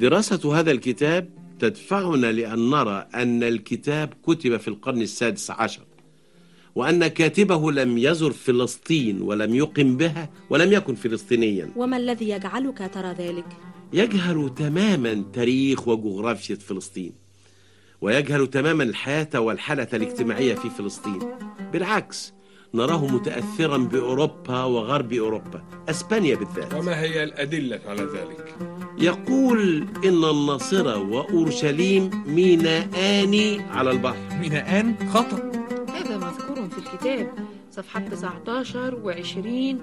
دراسة هذا الكتاب تدفعنا لأن نرى أن الكتاب كتب في القرن السادس عشر، وأن كاتبه لم يزر فلسطين ولم يقم بها ولم يكن فلسطينيا. وما الذي يجعلك ترى ذلك؟ يجهل تماما تاريخ وجغرافية فلسطين، ويجهل تماما الحياة والحالة الاجتماعية في فلسطين. بالعكس، نراه متأثرا بأوروبا وغرب أوروبا، أسبانيا بالذات. وما هي الأدلة على ذلك؟ يقول إن الناصرة وأورشليم ميناءان على البحر. ميناءان؟ خطأ. هذا مذكور في الكتاب، صفحة 19 و20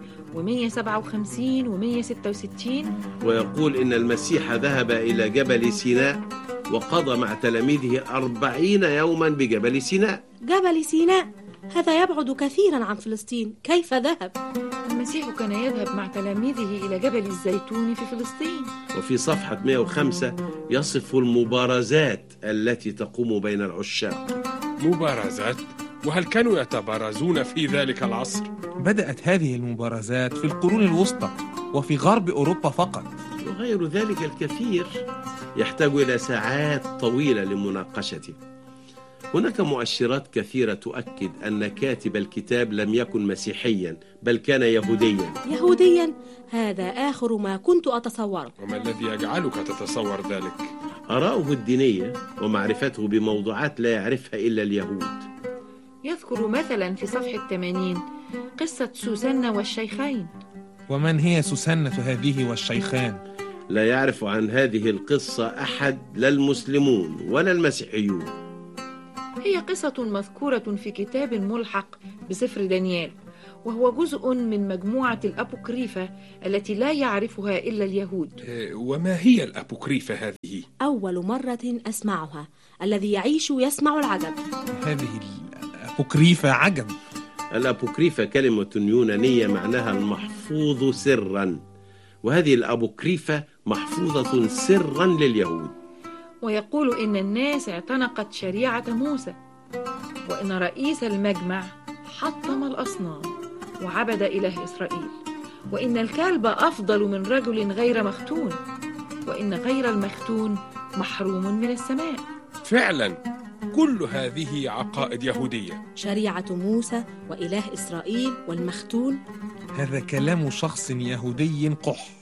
و157 و166. ويقول إن المسيح ذهب إلى جبل سيناء وقضى مع تلاميذه 40 يوما بجبل سيناء. جبل سيناء؟ هذا يبعد كثيرا عن فلسطين، كيف ذهب؟ المسيح كان يذهب مع تلاميذه إلى جبل الزيتون في فلسطين. وفي صفحة 105 يصف المبارزات التي تقوم بين العشاق. مبارزات؟ وهل كانوا يتبارزون في ذلك العصر؟ بدأت هذه المبارزات في القرون الوسطى وفي غرب أوروبا فقط. وغير ذلك الكثير يحتاج إلى ساعات طويلة لمناقشته. هناك مؤشرات كثيرة تؤكد أن كاتب الكتاب لم يكن مسيحيا، بل كان يهوديا. يهوديا؟ هذا آخر ما كنت أتصوره. وما الذي يجعلك تتصور ذلك؟ آراؤه الدينية ومعرفته بموضوعات لا يعرفها إلا اليهود. يذكر مثلا في صفحة 80 قصة سوسنة والشيخين. ومن هي سوسنة هذه والشيخان؟ لا يعرف عن هذه القصة أحد، لا المسلمون ولا المسيحيون. هي قصة مذكورة في كتاب ملحق بسفر دانيال، وهو جزء من مجموعة الأبوكريفة التي لا يعرفها إلا اليهود. وما هي الأبوكريفة هذه؟ أول مرة أسمعها. الذي يعيش يسمع العجب. هذه الأبوكريفة عجب. الأبوكريفة كلمة يونانية معناها المحفوظ سرا، وهذه الأبوكريفة محفوظة سرا لليهود. ويقول إن الناس اعتنقت شريعة موسى، وإن رئيس المجمع حطم الأصنام وعبد إله إسرائيل، وإن الكلب أفضل من رجل غير مختون، وإن غير المختون محروم من السماء. فعلا كل هذه عقائد يهودية. شريعة موسى وإله إسرائيل والمختون. هذا كلام شخص يهودي قح.